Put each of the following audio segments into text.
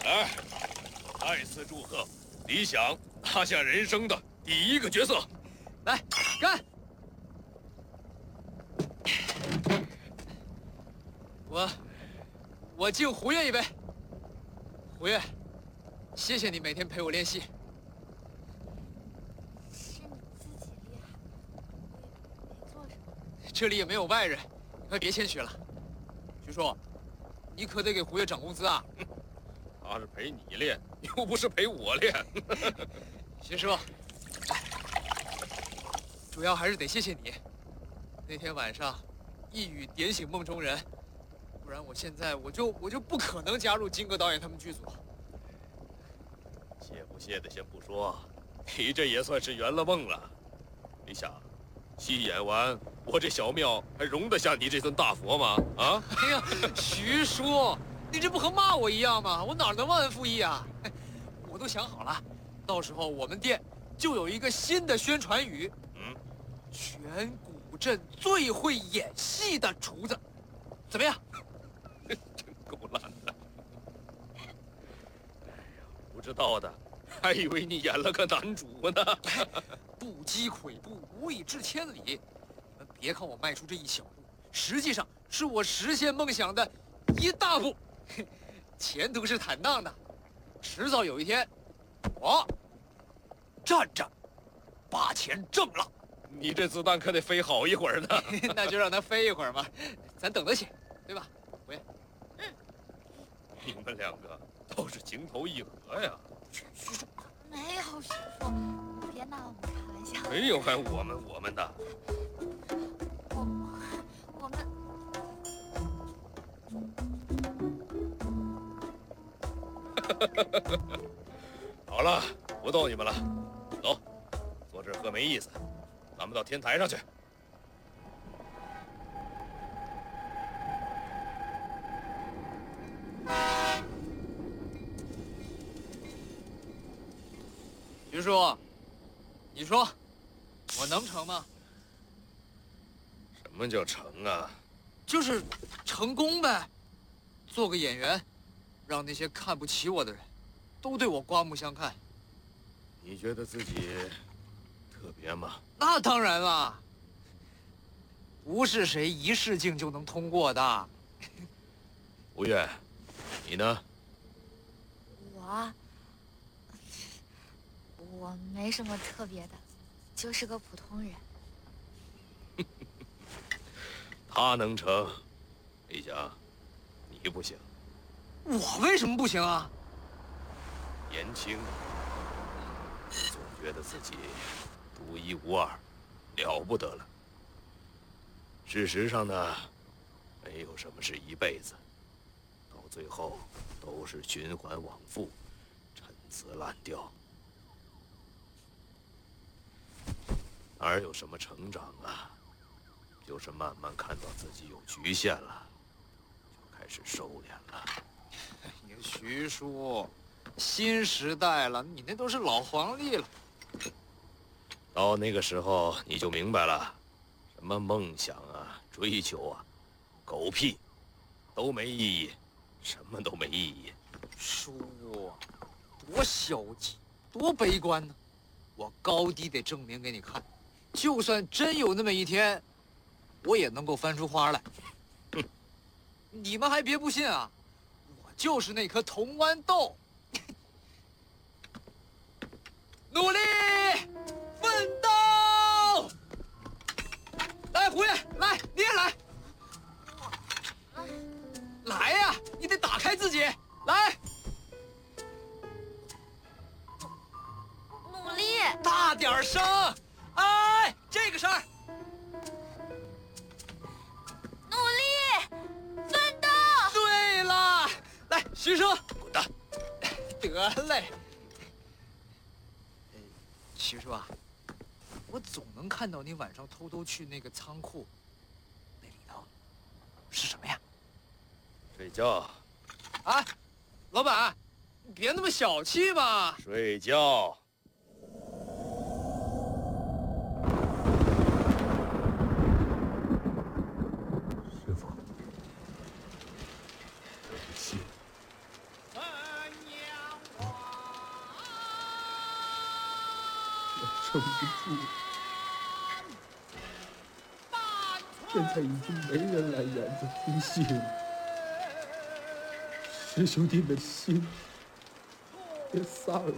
来，再次祝贺李想拿下人生的第1个角色。 来，干！我敬胡月一杯。胡月，谢谢你每天陪我练习。 是你自己厉害，我也没做什么。 这里也没有外人，你快别谦虚了。徐叔，你可得给胡月涨工资啊！ 他是陪你练，又不是陪我练。 徐叔，主要还是得谢谢你。那天晚上，一语点醒梦中人，不然我现在我就不可能加入金戈导演他们剧组。 谢不谢的先不说，你这也算是圆了梦了。李想，戏演完，我这小庙还容得下你这尊大佛吗？啊！ 哎呀，徐叔，你这不和骂我一样吗？我哪能忘恩负义啊？我都想好了，到时候我们店就有一个新的宣传语，全古镇最会演戏的厨子，怎么样？ 真够烂的！哎呀，不知道的，还以为你演了个男主呢。 不积跬步，无以至千里。你们别看我迈出这一小步，实际上是我实现梦想的一大步。前途是坦荡的，迟早有一天，我站着把钱挣了。 你这子弹可得飞好一会儿呢。 那就让它飞一会儿嘛，咱等得起，对吧？胡爷。 你们2个倒是情投意合呀。 徐叔，没有徐叔，别拿我们开玩笑。 没有还我们的。 我们。 好了，不逗你们了，走，坐这儿喝没意思，咱们到天台上去。 徐叔，你说我能成吗？ 什么叫成啊？ 就是成功呗，做个演员，让那些看不起我的人，都对我刮目相看。 你觉得自己特别吗？ 那当然了，不是谁一试镜就能通过的。 吴越，你呢？ 我没什么特别的，就是个普通人。 他能成，李想，你不行。 我为什么不行啊？ 年轻，总觉得自己独一无二，了不得了。事实上呢，没有什么是一辈子，到最后都是循环往复，陈词滥调。哪有什么成长啊？就是慢慢看到自己有局限了，就开始收敛了。 你徐叔，新时代了，你那都是老黄历了。 到那个时候你就明白了，什么梦想啊、追求啊，狗屁，都没意义，什么都没意义。 叔，多消极，多悲观呢！我高低得证明给你看，就算真有那么一天，我也能够翻出花来。你们还别不信啊，我就是那颗铜豌豆。努力奋斗！来，胡爷，来，你也来。来呀，你得打开自己，来。 努力， 大点声！哎，这个声儿。 努力，奋斗！ 对了，来，徐叔， 滚蛋！ 得嘞。徐叔啊，我总能看到你晚上偷偷去那个仓库，那里头是什么呀？ 睡觉。 啊，老板，你别那么小气嘛。 睡觉。 师傅，对不起。 3年撑不住，现在已经没人来园子听戏了，师兄弟们心也散了。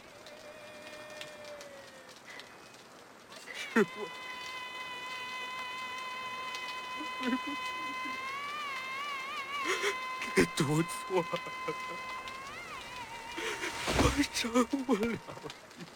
是我，对不起，给读错了，我饶不了你。